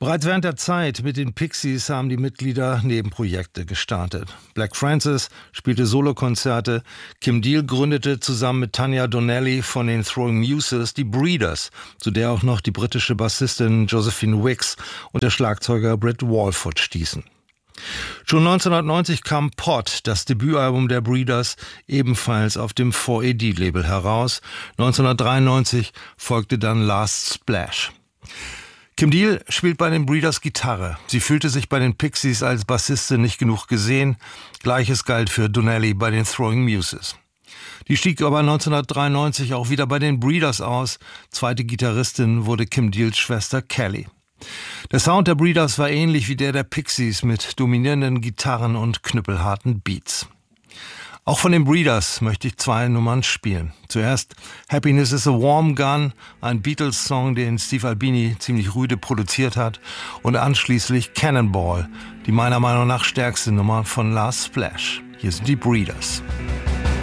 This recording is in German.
Bereits während der Zeit mit den Pixies haben die Mitglieder Nebenprojekte gestartet. Black Francis spielte Solokonzerte, Kim Deal gründete zusammen mit Tanya Donelly von den Throwing Muses die Breeders, zu der auch noch die britische Bassistin Josephine Wicks und der Schlagzeuger Britt Walford stießen. Schon 1990 kam Pod, das Debütalbum der Breeders, ebenfalls auf dem 4AD-Label heraus. 1993 folgte dann Last Splash. Kim Deal spielt bei den Breeders Gitarre. Sie fühlte sich bei den Pixies als Bassistin nicht genug gesehen. Gleiches galt für Donelly bei den Throwing Muses. Die stieg aber 1993 auch wieder bei den Breeders aus. Zweite Gitarristin wurde Kim Deals Schwester Kelly. Der Sound der Breeders war ähnlich wie der Pixies mit dominierenden Gitarren und knüppelharten Beats. Auch von den Breeders möchte ich 2 Nummern spielen. Zuerst Happiness is a Warm Gun, ein Beatles-Song, den Steve Albini ziemlich rüde produziert hat. Und anschließend Cannonball, die meiner Meinung nach stärkste Nummer von Last Splash. Hier sind die Breeders.